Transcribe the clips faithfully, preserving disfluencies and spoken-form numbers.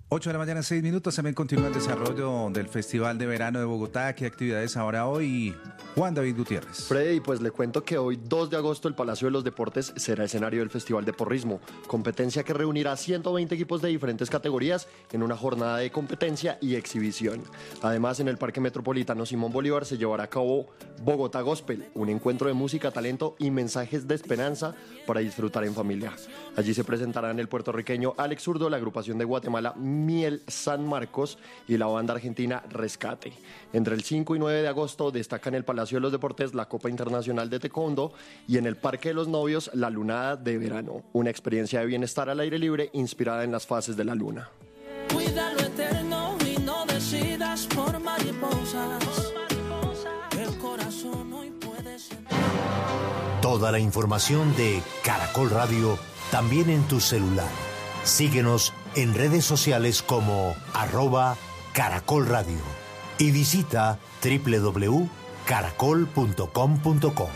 ocho de la mañana, seis minutos. También continúa el desarrollo del Festival de Verano de Bogotá. ¿Qué actividades ahora hoy? Juan David Gutiérrez. Freddy, pues le cuento que hoy, dos de agosto, el Palacio de los Deportes será escenario del Festival de Porrismo, competencia que reunirá ciento veinte equipos de diferentes categorías en una jornada de competencia y exhibición. Además, en el Parque Metropolitano Simón Bolívar se llevará a cabo Bogotá Gospel, un encuentro de música, talento y mensajes de esperanza para disfrutar en familia. Allí se presentarán el puertorriqueño Alex Zurdo, la agrupación de Guatemala Miel San Marcos y la banda argentina Rescate. Entre el cinco y nueve de agosto destaca en el Palacio de los Deportes la Copa Internacional de Taekwondo y en el Parque de los Novios la Lunada de Verano, una experiencia de bienestar al aire libre inspirada en las fases de la luna. Cuida lo eterno y no decidas por mariposas. El corazón hoy puede ser... Toda la información de Caracol Radio también en tu celular. Síguenos en redes sociales como arroba Caracol Radio y visita doble u doble u doble u punto caracol punto com punto co.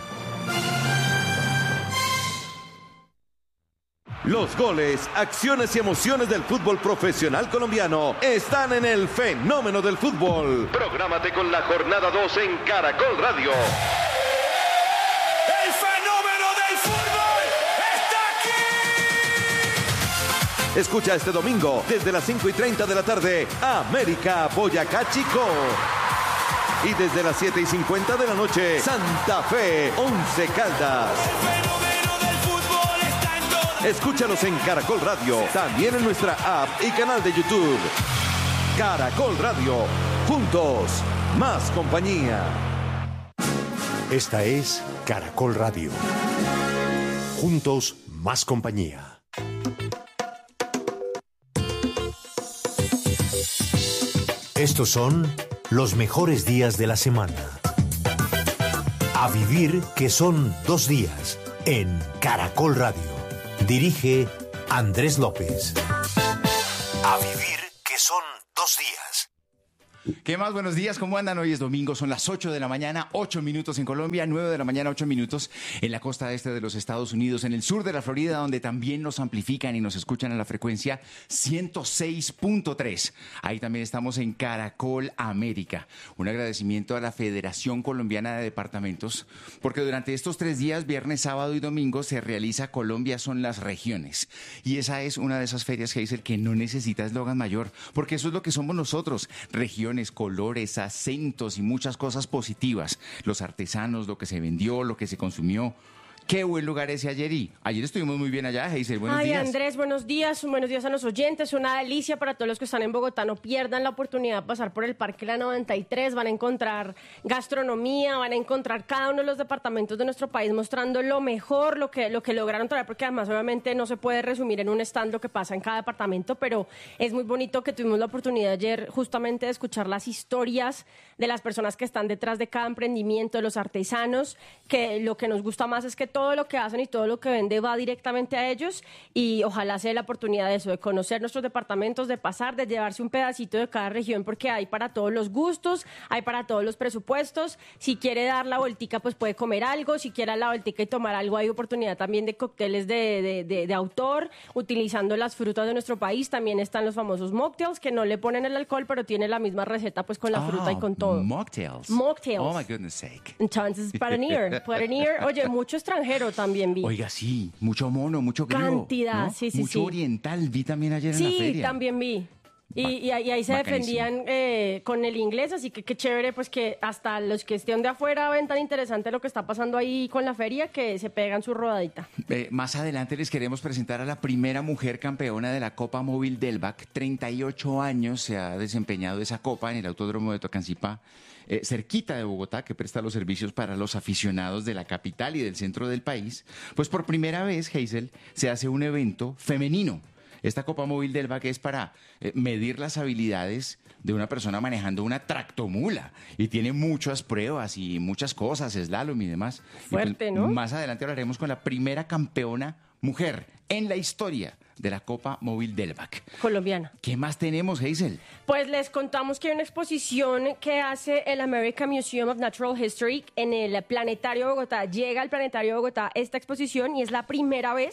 Los goles, acciones y emociones del fútbol profesional colombiano están en el fenómeno del fútbol. Prográmate con la jornada dos en Caracol Radio. ¡El fenómeno del fútbol está aquí! Escucha este domingo desde las cinco y treinta de la tarde, América Boyacá Chico. Y desde las siete y cincuenta de la noche, Santa Fe Once Caldas. El fenómeno del fútbol está en todas. Escúchanos en Caracol Radio, también en nuestra app y canal de YouTube. Caracol Radio, juntos, más compañía. Esta es Caracol Radio. Juntos, más compañía. Estos son los mejores días de la semana. A vivir, que son dos días, en Caracol Radio. Dirige Andrés López. A vivir, que son dos días. ¿Qué más? Buenos días, ¿cómo andan? Hoy es domingo, son las ocho de la mañana, ocho minutos en Colombia, nueve de la mañana, ocho minutos en la costa este de los Estados Unidos, en el sur de la Florida, donde también nos amplifican y nos escuchan a la frecuencia ciento seis punto tres. Ahí también estamos en Caracol América. Un agradecimiento a la Federación Colombiana de Departamentos, porque durante estos tres días, viernes, sábado y domingo, se realiza Colombia son las regiones. Y esa es una de esas ferias, Hazel, que no necesita eslogan mayor, porque eso es lo que somos nosotros, regiones, colores, acentos y muchas cosas positivas. Los artesanos, lo que se vendió, lo que se consumió. Qué buen lugar ese ayer y ayer estuvimos muy bien allá, Hazel, buenos Ay, días. Andrés, buenos días, buenos días a los oyentes, una delicia para todos los que están en Bogotá, no pierdan la oportunidad de pasar por el Parque La noventa y tres, van a encontrar gastronomía, van a encontrar cada uno de los departamentos de nuestro país mostrando lo mejor, lo que, lo que lograron traer, porque además obviamente no se puede resumir en un stand lo que pasa en cada departamento, pero es muy bonito que tuvimos la oportunidad ayer justamente de escuchar las historias de las personas que están detrás de cada emprendimiento, de los artesanos, que lo que nos gusta más es que todo lo que hacen y todo lo que vende va directamente a ellos y ojalá sea la oportunidad de eso, de conocer nuestros departamentos, de pasar, de llevarse un pedacito de cada región porque hay para todos los gustos, hay para todos los presupuestos. Si quiere dar la vueltica, pues puede comer algo, si quiere dar la vueltica y tomar algo, hay oportunidad también de cócteles de, de, de, de autor, utilizando las frutas de nuestro país. También están los famosos mocktails, que no le ponen el alcohol, pero tiene la misma receta pues con la Ah, fruta y con todo. Mocktails. Mocktails. Oh, my goodness sake. Entonces, para near, para near. Oye, mucho extranjero también vi. Oiga, sí, mucho mono, mucho gringo. Cantidad, ¿no? sí, sí, Mucho sí. oriental, vi también ayer en la Sí, feria. también vi. Y, y, ahí- y ahí se Bacanísimo. defendían eh, con el inglés, así que qué chévere, pues que hasta los que estén de afuera ven tan interesante lo que está pasando ahí con la feria que se pegan su rodadita. Eh, más adelante les queremos presentar a la primera mujer campeona de la Copa Móvil Delvac. treinta y ocho años se ha desempeñado esa copa en el Autódromo de Tocancipá, eh, cerquita de Bogotá, que presta los servicios para los aficionados de la capital y del centro del país. Pues por primera vez, Hazel, se hace un evento femenino. Esta Copa Móvil Delvac es para eh, medir las habilidades de una persona manejando una tractomula y tiene muchas pruebas y muchas cosas, slalom y demás. Y Fuerte, pues, ¿no? Más adelante hablaremos con la primera campeona mujer en la historia de la Copa Móvil Delvac. Colombiana. ¿Qué más tenemos, Hazel? Pues les contamos que hay una exposición que hace el American Museum of Natural History en el Planetario de Bogotá. Llega al Planetario de Bogotá esta exposición y es la primera vez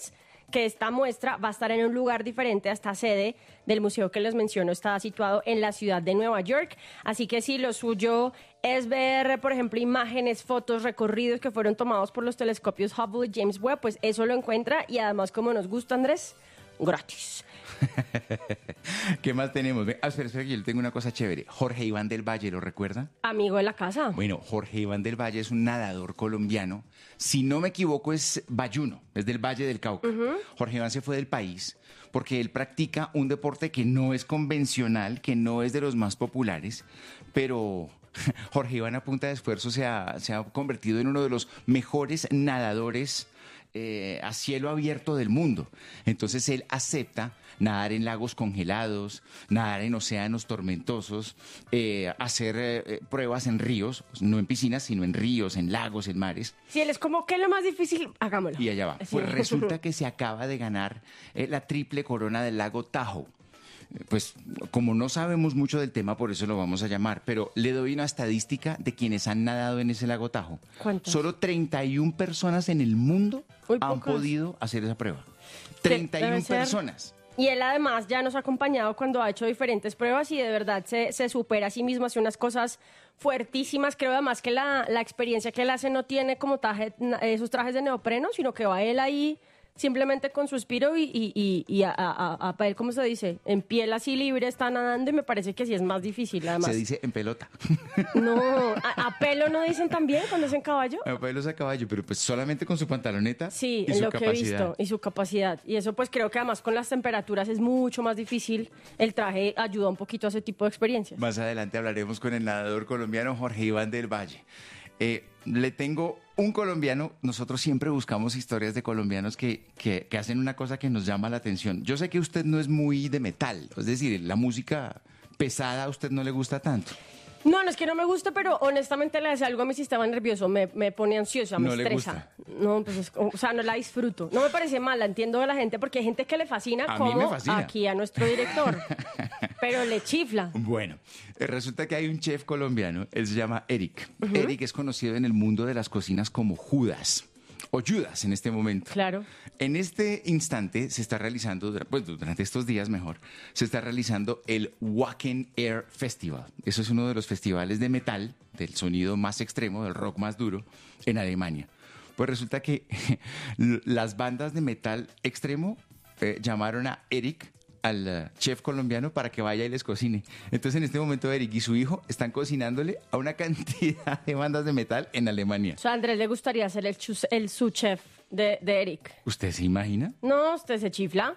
que esta muestra va a estar en un lugar diferente a esta sede del museo que les menciono, está situado en la ciudad de Nueva York, así que si lo suyo es ver, por ejemplo, imágenes, fotos, recorridos que fueron tomados por los telescopios Hubble y James Webb, pues eso lo encuentra y además, como nos gusta, Andrés, gratis. ¿Qué más tenemos? Ve, ah, espera, espera, que yo tengo una cosa chévere. Jorge Iván del Valle, ¿lo recuerda? Amigo de la casa. Bueno, Jorge Iván del Valle es un nadador colombiano. Si no me equivoco, es bayuno, es del Valle del Cauca. Uh-huh. Jorge Iván se fue del país porque él practica un deporte que no es convencional, que no es de los más populares, pero Jorge Iván, a punta de esfuerzo, se ha, se ha convertido en uno de los mejores nadadores eh, a cielo abierto del mundo. Entonces él acepta nadar en lagos congelados, nadar en océanos tormentosos, eh, hacer eh, pruebas en ríos, no en piscinas, sino en ríos, en lagos, en mares. Si él es como, ¿qué es lo más difícil? Hagámoslo. Y allá va. Sí. Pues resulta que se acaba de ganar eh, la triple corona del lago Tahoe. Pues como no sabemos mucho del tema, por eso lo vamos a llamar, pero le doy una estadística de quienes han nadado en ese lago Tahoe. ¿Cuántos? Solo treinta y una personas en el mundo Muy han pocas. podido hacer esa prueba. treinta y una Debe ser. personas. Y él además ya nos ha acompañado cuando ha hecho diferentes pruebas y de verdad se, se supera a sí mismo, hace unas cosas fuertísimas. Creo además que la, la experiencia que él hace no tiene como traje, esos trajes de neopreno, sino que va él ahí simplemente con suspiro y, y, y, y a, a, a, a, ¿cómo se dice? En piel así libre está nadando y me parece que sí es más difícil además. Se dice en pelota. No, a, a pelo no dicen también cuando es en caballo. A pelos a caballo, pero pues solamente con su pantaloneta. Sí, y en su lo capacidad. que he visto y su capacidad. Y eso pues creo que además con las temperaturas es mucho más difícil. El traje ayuda un poquito a ese tipo de experiencias. Más adelante hablaremos con el nadador colombiano Jorge Iván del Valle. Eh, le tengo un colombiano, nosotros siempre buscamos historias de colombianos que, que, que hacen una cosa que nos llama la atención. Yo sé que usted no es muy de metal, es decir, la música pesada a usted no le gusta tanto. No, no es que no me guste, pero honestamente le hace algo a mi sistema nervioso, me, me pone ansiosa, me No le estresa. No, pues es, o sea, no la disfruto. No me parece mala, entiendo de la gente, porque hay gente que le fascina, A mí como me fascina. aquí a nuestro director, pero le chifla. Bueno, eh, resulta que hay un chef colombiano, él se llama Eric. Uh-huh. Eric es conocido en el mundo de las cocinas como Judas, o Judas en este momento. Claro. En este instante se está realizando, pues durante estos días mejor, se está realizando el Wacken Air Festival. Eso es uno de los festivales de metal, del sonido más extremo, del rock más duro, en Alemania. Pues resulta que las bandas de metal extremo eh, llamaron a Eric, al uh, chef colombiano, para que vaya y les cocine. Entonces en este momento Eric y su hijo están cocinándole a una cantidad de bandas de metal en Alemania. O sea, a Andrés le gustaría ser el, chus, el su chef de, de Eric. ¿Usted se imagina? No, usted se chifla.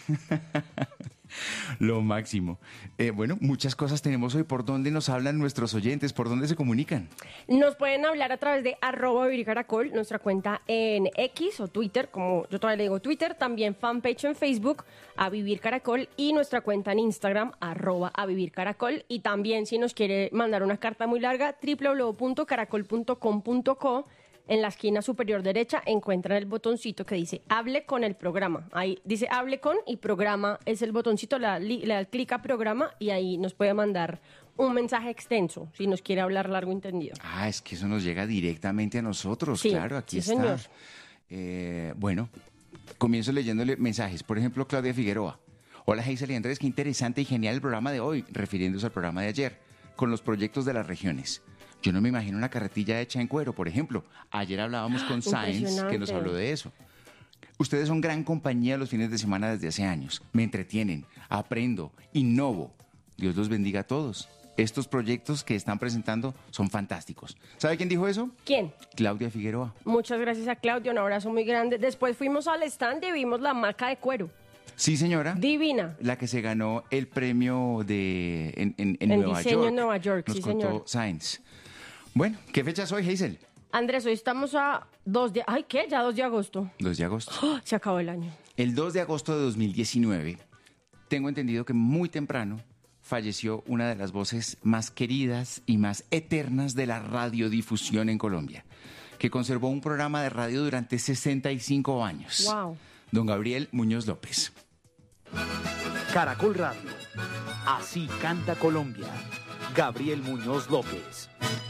Lo máximo. Eh, bueno, muchas cosas tenemos hoy. ¿Por dónde nos hablan nuestros oyentes? ¿Por dónde se comunican? Nos pueden hablar a través de arroba Vivir Caracol, nuestra cuenta en X o Twitter, como yo todavía le digo Twitter, también fanpage en Facebook, a Vivir Caracol, y nuestra cuenta en Instagram, arroba a Vivir Caracol. Y también, si nos quiere mandar una carta muy larga, doble u doble u doble u punto caracol punto com punto co. En la esquina superior derecha encuentran el botoncito que dice Hable con el programa. Ahí dice Hable con y programa es el botoncito, le da, le da clic a programa y ahí nos puede mandar un mensaje extenso si nos quiere hablar largo y entendido. Ah, es que eso nos llega directamente a nosotros, Sí, claro, aquí sí, está. señor. Eh, bueno, comienzo leyéndole mensajes. Por ejemplo, Claudia Figueroa. Hola, Hazel y Andrés, qué interesante y genial el programa de hoy, refiriéndose al programa de ayer, con los proyectos de las regiones. Yo no me imagino una carretilla hecha en cuero, por ejemplo. Ayer hablábamos con Science, que nos habló de eso. Ustedes son gran compañía los fines de semana desde hace años. Me entretienen, aprendo, innovo. Dios los bendiga a todos. Estos proyectos que están presentando son fantásticos. ¿Sabe quién dijo eso? ¿Quién? Claudia Figueroa. Muchas gracias a Claudia, un abrazo muy grande. Después fuimos al stand y vimos la maca de cuero. Sí, señora. Divina. La que se ganó el premio de en, en, en En Nueva diseño York. en Nueva York, Nos sí, contó señor. Science. Bueno, ¿qué fecha es hoy, Hazel? Andrés, hoy estamos a dos de... Ay, ¿qué? Ya dos de agosto. dos de agosto. ¡Oh! Se acabó el año. El dos de agosto de dos mil diecinueve, tengo entendido que muy temprano falleció una de las voces más queridas y más eternas de la radiodifusión en Colombia, que conservó un programa de radio durante sesenta y cinco años. Wow. Don Gabriel Muñoz López. Caracol Radio. Así canta Colombia. Gabriel Muñoz López.